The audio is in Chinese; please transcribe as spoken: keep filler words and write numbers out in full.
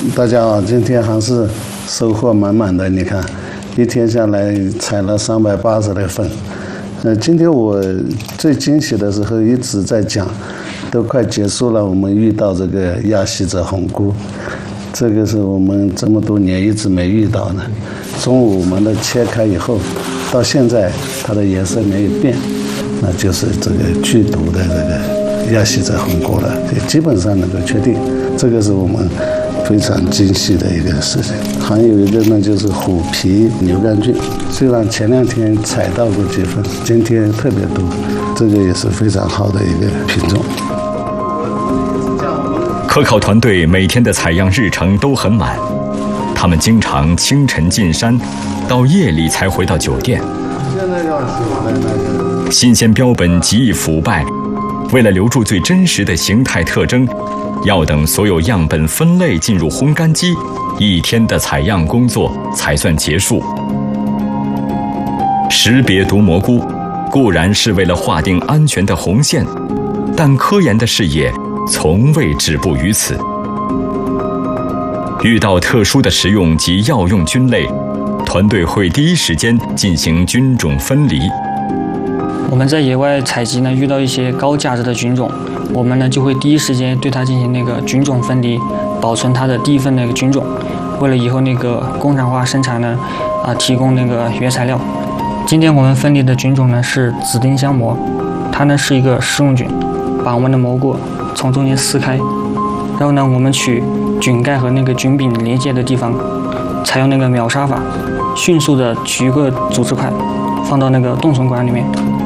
大家好，今天还是收获满满的。你看，一天下来采了三百八十来份。呃，今天我最惊喜的时候一直在讲，都快结束了，我们遇到这个亚细泽红菇，这个是我们这么多年一直没遇到的。中午我们的切开以后，到现在它的颜色没有变，那就是这个剧毒的这个亚细泽红菇了，基本上能够确定，这个是我们非常惊喜的一个事情。还有一个呢，就是虎皮牛肝菌，虽然前两天采到过几份，今天特别多，这个也是非常好的一个品种。 科考团队每天的采样日程都很满，他们经常清晨进山，到夜里才回到酒店。新鲜标本极易腐败，为了留住最真实的形态特征，要等所有样本分类进入烘干机，一天的采样工作才算结束。识别毒蘑菇固然是为了划定安全的红线，但科研的视野从未止步于此。遇到特殊的食用及药用菌类，团队会第一时间进行菌种分离。 我们在野外采集呢，遇到一些高价值的菌种，我们呢就会第一时间对它进行那个菌种分离，保存它的第一份那个菌种，为了以后那个工厂化生产呢，啊提供那个原材料。今天我们分离的菌种呢是紫丁香蘑，它呢是一个食用菌，把我们的蘑菇从中间撕开，然后呢我们取菌盖和那个菌柄连接的地方，采用那个秒杀法，迅速的取一个组织块，放到那个冻存管里面。